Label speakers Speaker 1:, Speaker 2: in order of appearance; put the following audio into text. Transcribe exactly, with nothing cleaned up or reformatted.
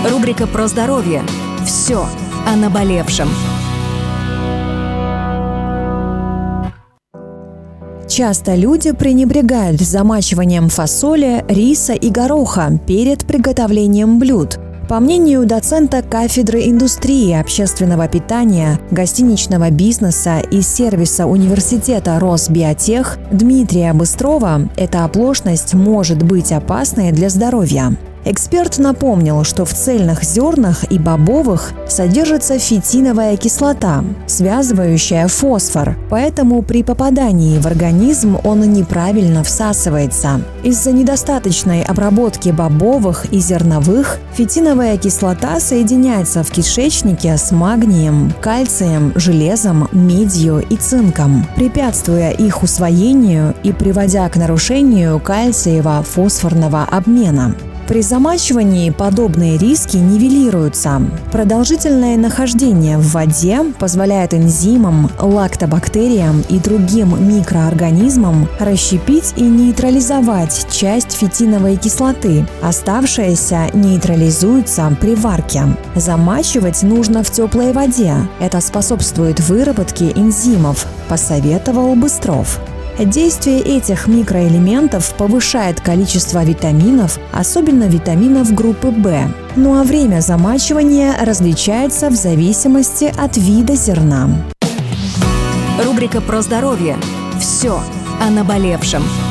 Speaker 1: Рубрика про здоровье. Все о наболевшем.
Speaker 2: Часто люди пренебрегают замачиванием фасоли, риса и гороха перед приготовлением блюд. По мнению доцента кафедры индустрии общественного питания, гостиничного бизнеса и сервиса университета Росбиотех Дмитрия Быстрова, эта оплошность может быть опасной для здоровья. Эксперт напомнил, что в цельных зернах и бобовых содержится фитиновая кислота, связывающая фосфор, поэтому при попадании в организм он неправильно всасывается. Из-за недостаточной обработки бобовых и зерновых фитиновая кислота соединяется в кишечнике с магнием, кальцием, железом, медью и цинком, препятствуя их усвоению и приводя к нарушению кальциево-фосфорного обмена. При замачивании подобные риски нивелируются. Продолжительное нахождение в воде позволяет энзимам, лактобактериям и другим микроорганизмам расщепить и нейтрализовать часть фитиновой кислоты. Оставшаяся нейтрализуется при варке. Замачивать нужно в теплой воде. Это способствует выработке энзимов, посоветовал Быстров. Действие этих микроэлементов повышает количество витаминов, особенно витаминов группы В. Ну а время замачивания различается в зависимости от вида зерна.
Speaker 1: Рубрика про здоровье. Все о наболевшем.